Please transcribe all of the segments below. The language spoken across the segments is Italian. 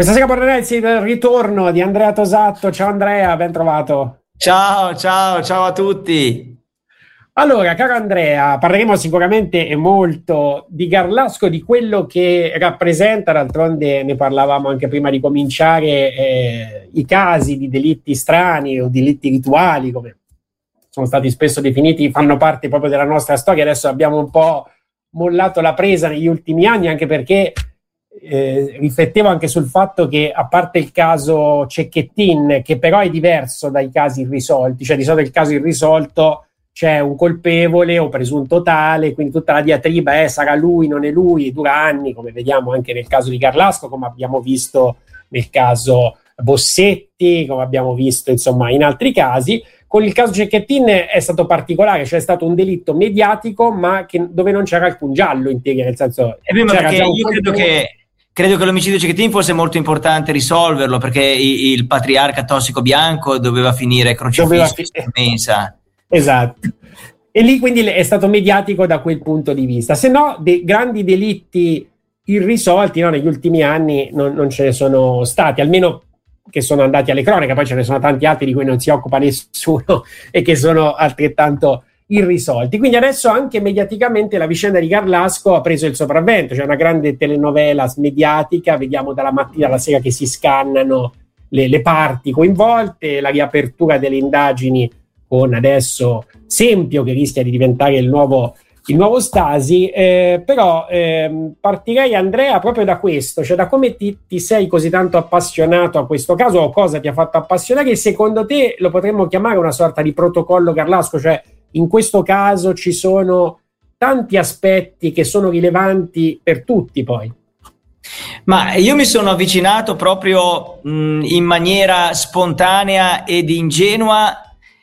Questa sera parlerei del ritorno di Andrea Tosatto. Ciao Andrea, ben trovato. Ciao a tutti. Allora, caro Andrea, parleremo sicuramente e molto di Garlasco, di quello che rappresenta. D'altronde ne parlavamo anche prima di cominciare, i casi di delitti strani o delitti rituali, come sono stati spesso definiti, fanno parte proprio della nostra storia. Adesso abbiamo un po' mollato la presa negli ultimi anni, anche perché riflettevo anche sul fatto che, a parte il caso Cecchettin, che però è diverso dai casi irrisolti, cioè di solito il caso irrisolto c'è un colpevole o presunto tale, quindi tutta la diatriba è sarà lui, non è lui, dura anni, come vediamo anche nel caso di Garlasco, come abbiamo visto nel caso Bossetti, come abbiamo visto insomma in altri casi. Con il caso Cecchettin è stato particolare, cioè è stato un delitto mediatico ma dove non c'era alcun giallo in teoria, nel senso perché io credo che l'omicidio Cecchettin fosse molto importante risolverlo, perché il patriarca tossico bianco doveva finire crocifisso in mensa. Esatto. E lì quindi è stato mediatico da quel punto di vista. Se no, grandi delitti irrisolti, no, negli ultimi anni non ce ne sono stati, almeno che sono andati alle cronache. Poi ce ne sono tanti altri di cui non si occupa nessuno e che sono altrettanto irrisolti. Quindi adesso anche mediaticamente la vicenda di Garlasco ha preso il sopravvento. C'è una grande telenovela mediatica, vediamo dalla mattina alla sera che si scannano le parti coinvolte, la riapertura delle indagini con adesso Sempio che rischia di diventare il nuovo Stasi, però partirei, Andrea, proprio da questo, cioè da come ti sei così tanto appassionato a questo caso, o cosa ti ha fatto appassionare, e secondo te lo potremmo chiamare una sorta di protocollo Garlasco, cioè in questo caso ci sono tanti aspetti che sono rilevanti per tutti poi. Ma io mi sono avvicinato proprio in maniera spontanea ed ingenua.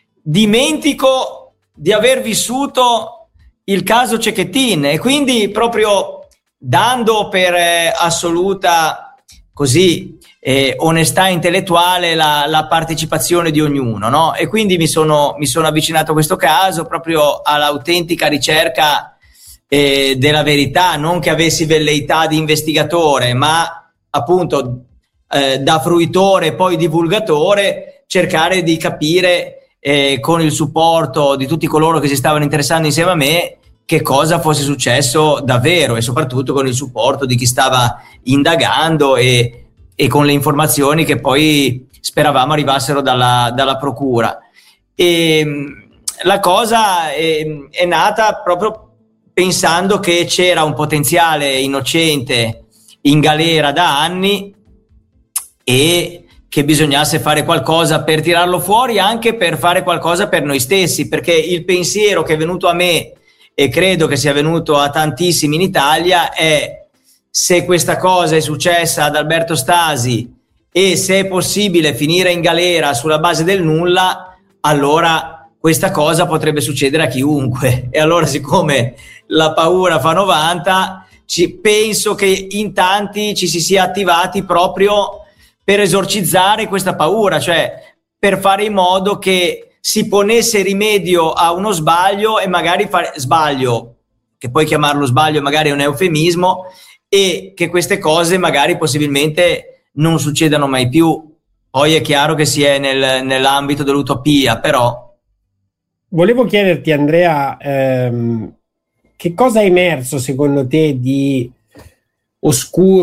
Dimentico di aver vissuto il caso Cecchettin e quindi proprio dando per assoluta così onestà intellettuale la partecipazione di ognuno, no? E quindi mi sono avvicinato a questo caso proprio all'autentica ricerca della verità, non che avessi velleità di investigatore, ma appunto da fruitore e poi divulgatore cercare di capire con il supporto di tutti coloro che si stavano interessando insieme a me che cosa fosse successo davvero, e soprattutto con il supporto di chi stava indagando e con le informazioni che poi speravamo arrivassero dalla procura. E la cosa è nata proprio pensando che c'era un potenziale innocente in galera da anni e che bisognasse fare qualcosa per tirarlo fuori, anche per fare qualcosa per noi stessi, perché il pensiero che è venuto a me, e credo che sia venuto a tantissimi in Italia, è: se questa cosa è successa ad Alberto Stasi e se è possibile finire in galera sulla base del nulla, allora questa cosa potrebbe succedere a chiunque. E allora, siccome la paura fa 90, penso che in tanti ci si sia attivati proprio per esorcizzare questa paura, cioè per fare in modo che si ponesse rimedio a uno sbaglio, e magari sbaglio, che poi chiamarlo sbaglio magari è un eufemismo, e che queste cose magari possibilmente non succedano mai più. Poi è chiaro che si è nell'ambito dell'utopia, però. Volevo chiederti, Andrea, che cosa è emerso secondo te di oscuro